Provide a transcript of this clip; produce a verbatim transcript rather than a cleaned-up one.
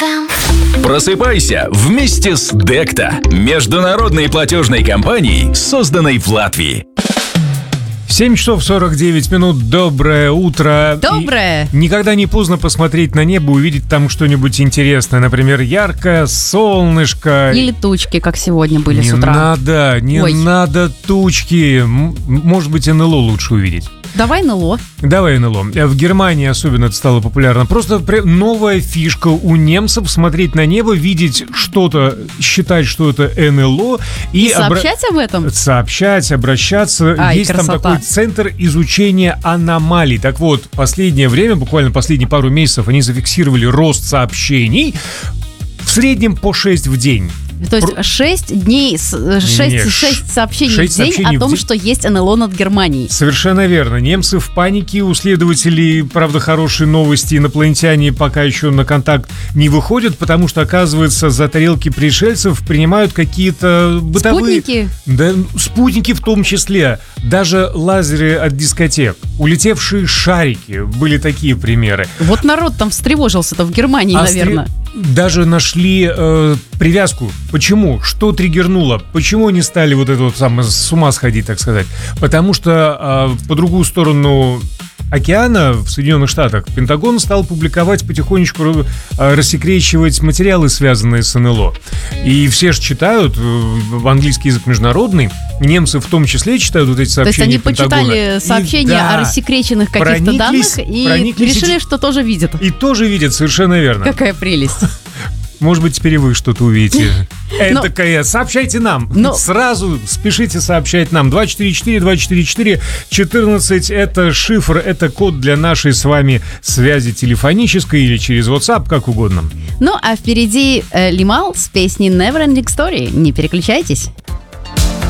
Просыпайся вместе с Декта, международной платежной компанией, созданной в Латвии. семь часов сорок девять минут. Доброе утро. Доброе. И никогда не поздно посмотреть на небо, увидеть там что-нибудь интересное. Например, яркое солнышко. Или тучки, как сегодня были не с утра. Не надо, не Ой. надо тучки. М- Может быть, эн эл о лучше увидеть. Давай НЛО. Давай эн эл о. В Германии особенно это стало популярно. Просто пре- новая фишка у немцев — смотреть на небо, видеть что-то, считать, что это эн эл о. И, И, обра- сообщать об этом? Сообщать, обращаться. Ай, Есть красота. там такой центр изучения аномалий. Так вот, последнее время, буквально последние пару месяцев, они зафиксировали рост сообщений в среднем по шесть в день. То есть шесть дней, шесть, Не, шесть сообщений шесть в день сообщений о в том, день. что есть эн эл о над Германией. Совершенно верно. Немцы в панике, у следователей, правда, хорошие новости. Инопланетяне пока еще на контакт не выходят, потому что, оказывается, за тарелки пришельцев принимают какие-то бытовые... Спутники? Да, спутники в том числе. Даже лазеры от дискотек. Улетевшие шарики. Были такие примеры. Вот народ там встревожился-то в Германии, А наверное. стри- Даже нашли э, привязку. Почему? Что триггернуло? Почему они стали вот это вот самое с ума сходить, так сказать? Потому что э, по другую сторону океана в Соединенных Штатах Пентагон стал публиковать потихонечку, э, рассекречивать материалы, связанные с эн эл о. И все же читают, э, в английский язык международный, немцы в том числе читают вот эти То есть сообщения они Пентагона. почитали И сообщения да, о рассекреченных каких-то прониклись- данных и прониклись решили, эти- что тоже видят. И тоже видят, совершенно верно. Какая прелесть. Может быть, теперь и вы что-то увидите. Но- Этакое. Сообщайте нам. Но- Сразу спешите сообщать нам. два четыре четыре два четыре четыре четырнадцать. Это шифр, это код для нашей с вами связи телефонической или через WhatsApp, как угодно. Ну, а впереди э, Лимал с песней Never Ending Story. Не переключайтесь.